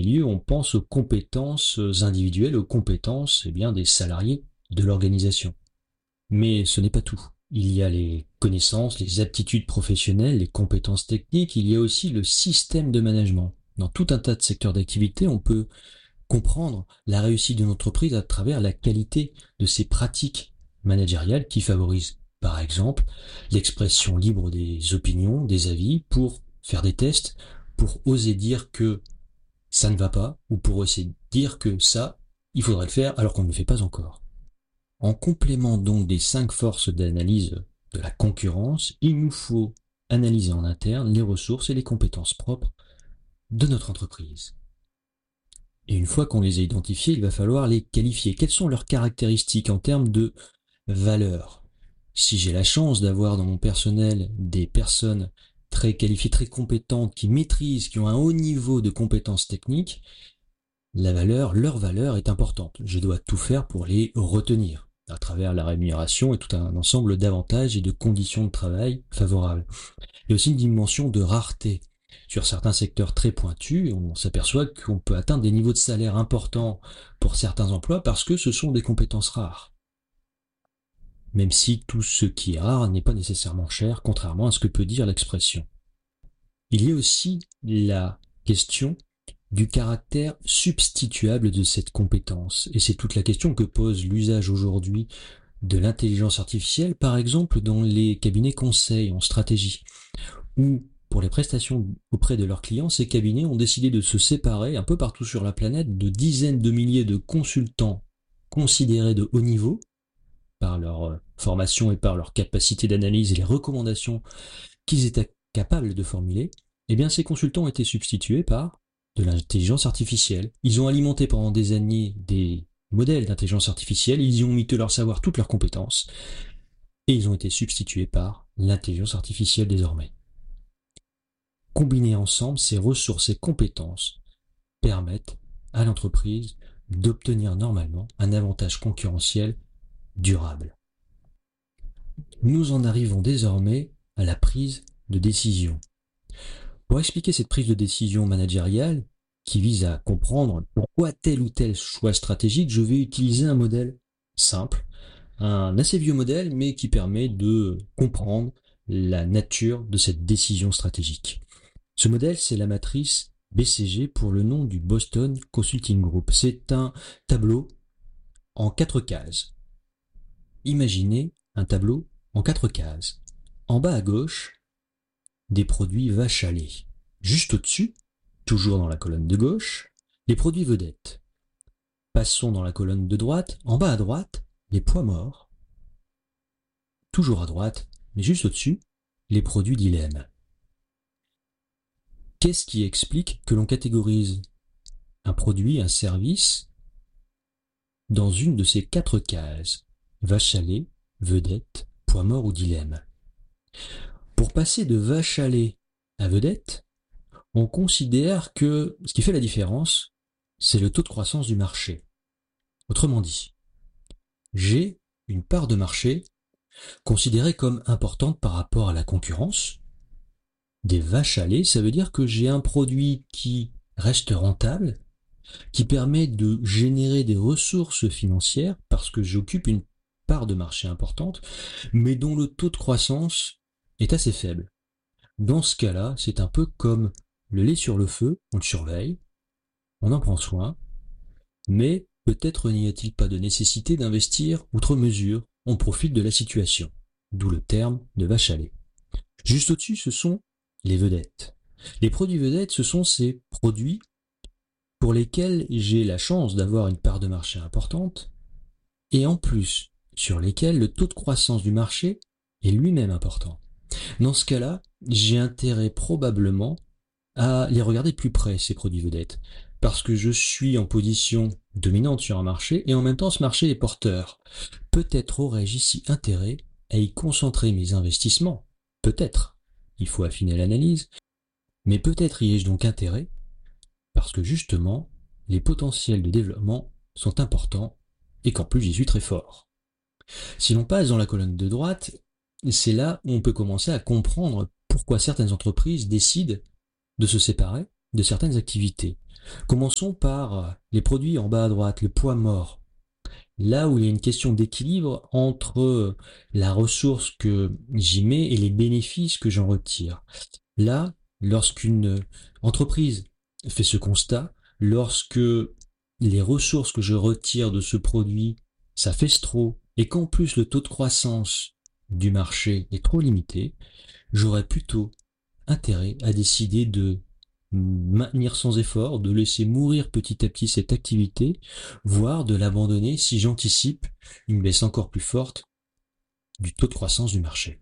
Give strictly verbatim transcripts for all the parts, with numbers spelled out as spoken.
lieu, on pense aux compétences individuelles, aux compétences eh bien, des salariés de l'organisation. Mais ce n'est pas tout. Il y a les connaissances, les aptitudes professionnelles, les compétences techniques, il y a aussi le système de management. Dans tout un tas de secteurs d'activité, on peut comprendre la réussite d'une entreprise à travers la qualité de ses pratiques managériales qui favorisent, par exemple, l'expression libre des opinions, des avis, pour faire des tests, pour oser dire que ça ne va pas, ou pour oser dire que ça, il faudrait le faire alors qu'on ne le fait pas encore. En complément donc des cinq forces d'analyse de la concurrence, il nous faut analyser en interne les ressources et les compétences propres de notre entreprise. Et une fois qu'on les a identifiées, il va falloir les qualifier. Quelles sont leurs caractéristiques en termes de valeur? Si j'ai la chance d'avoir dans mon personnel des personnes très qualifiées, très compétentes, qui maîtrisent, qui ont un haut niveau de compétences techniques, la valeur, leur valeur est importante. Je dois tout faire pour les retenir, à travers la rémunération et tout un ensemble d'avantages et de conditions de travail favorables. Il y a aussi une dimension de rareté. Sur certains secteurs très pointus, on s'aperçoit qu'on peut atteindre des niveaux de salaire importants pour certains emplois parce que ce sont des compétences rares. Même si tout ce qui est rare n'est pas nécessairement cher, contrairement à ce que peut dire l'expression. Il y a aussi la question du caractère substituable de cette compétence. Et c'est toute la question que pose l'usage aujourd'hui de l'intelligence artificielle, par exemple dans les cabinets conseils en stratégie, où pour les prestations auprès de leurs clients, ces cabinets ont décidé de se séparer un peu partout sur la planète de dizaines de milliers de consultants considérés de haut niveau par leur formation et par leur capacité d'analyse et les recommandations qu'ils étaient capables de formuler. Eh bien, ces consultants ont été substitués par de l'intelligence artificielle. Ils ont alimenté pendant des années des modèles d'intelligence artificielle, ils y ont mis tout leur savoir, toutes leurs compétences, et ils ont été substitués par l'intelligence artificielle désormais. Combiner ensemble ces ressources et compétences permettent à l'entreprise d'obtenir normalement un avantage concurrentiel durable. Nous en arrivons désormais à la prise de décision. Pour expliquer cette prise de décision managériale, qui vise à comprendre pourquoi tel ou tel choix stratégique, je vais utiliser un modèle simple, un assez vieux modèle, mais qui permet de comprendre la nature de cette décision stratégique. Ce modèle, c'est la matrice B C G pour le nom du Boston Consulting Group. C'est un tableau en quatre cases. Imaginez un tableau en quatre cases. En bas à gauche, des produits vaches à lait. Juste au-dessus, toujours dans la colonne de gauche, les produits vedettes. Passons dans la colonne de droite. En bas à droite, les pois morts. Toujours à droite, mais juste au-dessus, les produits dilemme. Qu'est-ce qui explique que l'on catégorise un produit, un service, dans une de ces quatre cases? Vache à lait, vedette, pois mort ou dilemme. Pour passer de vache à lait à vedette, on considère que ce qui fait la différence, c'est le taux de croissance du marché. Autrement dit, j'ai une part de marché considérée comme importante par rapport à la concurrence. Des vaches à lait, ça veut dire que j'ai un produit qui reste rentable, qui permet de générer des ressources financières parce que j'occupe une part de marché importante, mais dont le taux de croissance est assez faible. Dans ce cas-là, c'est un peu comme le lait sur le feu, on le surveille, on en prend soin, mais peut-être n'y a-t-il pas de nécessité d'investir outre mesure, on profite de la situation, d'où le terme de vache à lait. Juste au-dessus, ce sont les vedettes. Les produits vedettes, ce sont ces produits pour lesquels j'ai la chance d'avoir une part de marché importante et en plus sur lesquels le taux de croissance du marché est lui-même important. Dans ce cas-là, j'ai intérêt probablement à les regarder de plus près, ces produits vedettes, parce que je suis en position dominante sur un marché et en même temps ce marché est porteur. Peut-être aurais-je ici intérêt à y concentrer mes investissements. Peut-être. Il faut affiner l'analyse, mais peut-être y ai-je donc intérêt, parce que justement, les potentiels de développement sont importants et qu'en plus j'y suis très fort. Si l'on passe dans la colonne de droite, c'est là où on peut commencer à comprendre pourquoi certaines entreprises décident de se séparer de certaines activités. Commençons par les produits en bas à droite, le poids mort. Là où il y a une question d'équilibre entre la ressource que j'y mets et les bénéfices que j'en retire. Là, lorsqu'une entreprise fait ce constat, lorsque les ressources que je retire de ce produit s'affaissent trop, et qu'en plus le taux de croissance du marché est trop limité, j'aurais plutôt intérêt à décider de maintenir sans effort, de laisser mourir petit à petit cette activité, voire de l'abandonner si j'anticipe une baisse encore plus forte du taux de croissance du marché.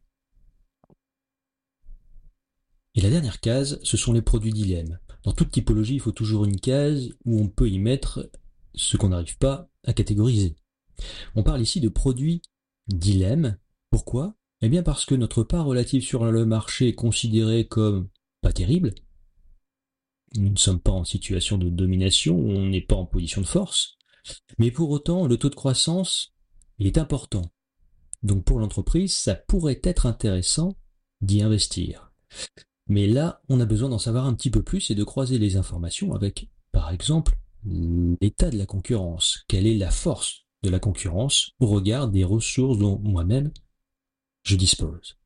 Et la dernière case, ce sont les produits dilemmes. Dans toute typologie, il faut toujours une case où on peut y mettre ce qu'on n'arrive pas à catégoriser. On parle ici de produits dilemmes. Pourquoi ? Eh bien parce que notre part relative sur le marché est considérée comme pas terrible. Nous ne sommes pas en situation de domination, on n'est pas en position de force. Mais pour autant, le taux de croissance, il est important. Donc pour l'entreprise, ça pourrait être intéressant d'y investir. Mais là, on a besoin d'en savoir un petit peu plus et de croiser les informations avec, par exemple, l'état de la concurrence. Quelle est la force de la concurrence au regard des ressources dont moi-même je dispose.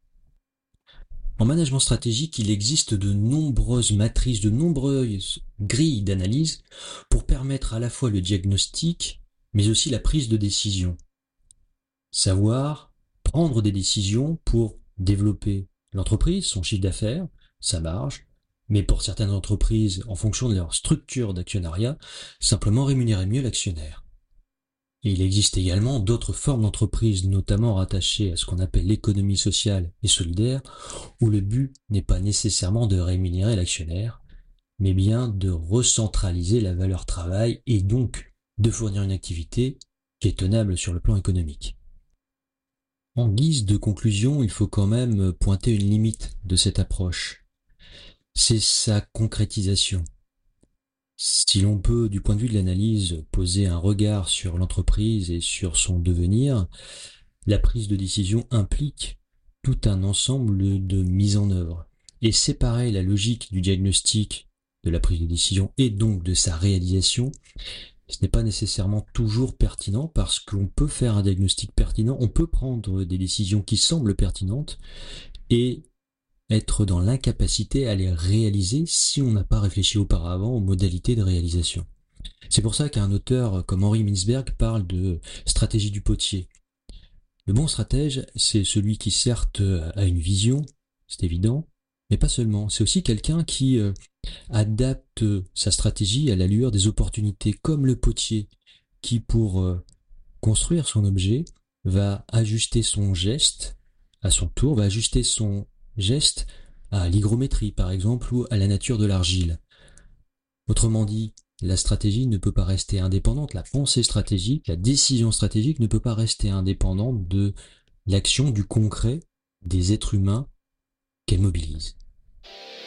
En management stratégique, il existe de nombreuses matrices, de nombreuses grilles d'analyse pour permettre à la fois le diagnostic, mais aussi la prise de décision. Savoir prendre des décisions pour développer l'entreprise, son chiffre d'affaires, sa marge, mais pour certaines entreprises, en fonction de leur structure d'actionnariat, simplement rémunérer mieux l'actionnaire. Et il existe également d'autres formes d'entreprises, notamment rattachées à ce qu'on appelle l'économie sociale et solidaire, où le but n'est pas nécessairement de rémunérer l'actionnaire, mais bien de recentraliser la valeur travail et donc de fournir une activité qui est tenable sur le plan économique. En guise de conclusion, il faut quand même pointer une limite de cette approche. C'est sa concrétisation. Si l'on peut, du point de vue de l'analyse, poser un regard sur l'entreprise et sur son devenir, la prise de décision implique tout un ensemble de mises en œuvre. Et séparer la logique du diagnostic de la prise de décision et donc de sa réalisation, ce n'est pas nécessairement toujours pertinent parce qu'on peut faire un diagnostic pertinent, on peut prendre des décisions qui semblent pertinentes et être dans l'incapacité à les réaliser si on n'a pas réfléchi auparavant aux modalités de réalisation. C'est pour ça qu'un auteur comme Henri Mintzberg parle de stratégie du potier. Le bon stratège, c'est celui qui certes a une vision, c'est évident, mais pas seulement. C'est aussi quelqu'un qui euh, adapte sa stratégie à l'allure des opportunités, comme le potier, qui pour euh, construire son objet va ajuster son geste à son tour, va ajuster son geste à l'hygrométrie par exemple ou à la nature de l'argile. Autrement dit, la stratégie ne peut pas rester indépendante, la pensée stratégique, la décision stratégique ne peut pas rester indépendante de l'action, du concret des êtres humains qu'elle mobilise.